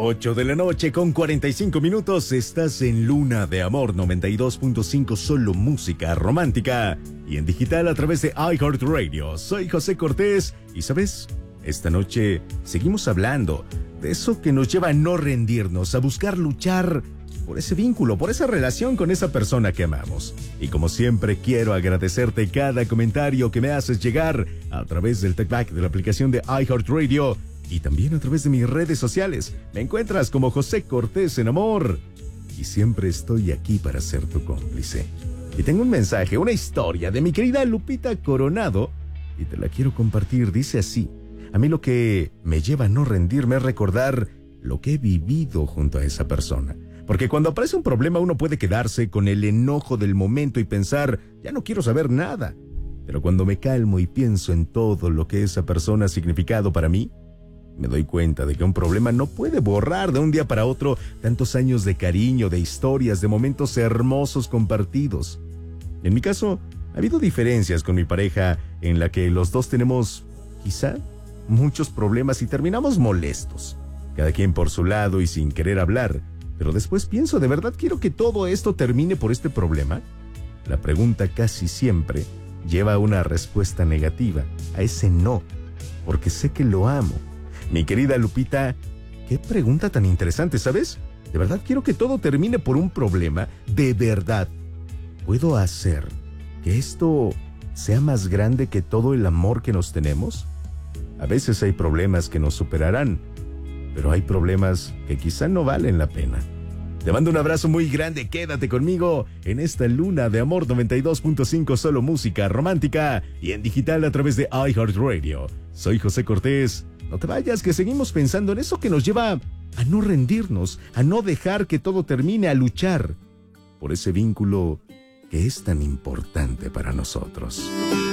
8 de la noche con 45 minutos. Estás en Luna de Amor 92.5, solo música romántica. Y en digital a través de iHeartRadio. Soy José Cortés. Y ¿sabes? Esta noche seguimos hablando de eso que nos lleva a no rendirnos, a buscar luchar por ese vínculo, por esa relación con esa persona que amamos. Y como siempre, quiero agradecerte cada comentario que me haces llegar a través del TalkBack de la aplicación de iHeartRadio y también a través de mis redes sociales. Me encuentras como José Cortés en Amor y siempre estoy aquí para ser tu cómplice. Y tengo un mensaje, una historia de mi querida Lupita Coronado y te la quiero compartir. Dice así: a mí lo que me lleva a no rendirme es recordar lo que he vivido junto a esa persona. Porque cuando aparece un problema uno puede quedarse con el enojo del momento y pensar, ya no quiero saber nada. Pero cuando me calmo y pienso en todo lo que esa persona ha significado para mí, me doy cuenta de que un problema no puede borrar de un día para otro tantos años de cariño, de historias, de momentos hermosos compartidos. En mi caso, ha habido diferencias con mi pareja en la que los dos tenemos, quizá, muchos problemas y terminamos molestos, cada quien por su lado y sin querer hablar. Pero después pienso, ¿de verdad quiero que todo esto termine por este problema? La pregunta casi siempre lleva a una respuesta negativa, a ese no, porque sé que lo amo. Mi querida Lupita, qué pregunta tan interesante, ¿sabes? ¿De verdad quiero que todo termine por un problema? ¿De verdad puedo hacer que esto sea más grande que todo el amor que nos tenemos? A veces hay problemas que nos superarán, pero hay problemas que quizá no valen la pena. Te mando un abrazo muy grande, quédate conmigo en esta Luna de Amor 92.5, solo música romántica y en digital a través de iHeartRadio. Soy José Cortés. No te vayas, que seguimos pensando en eso que nos lleva a no rendirnos, a no dejar que todo termine, a luchar por ese vínculo que es tan importante para nosotros.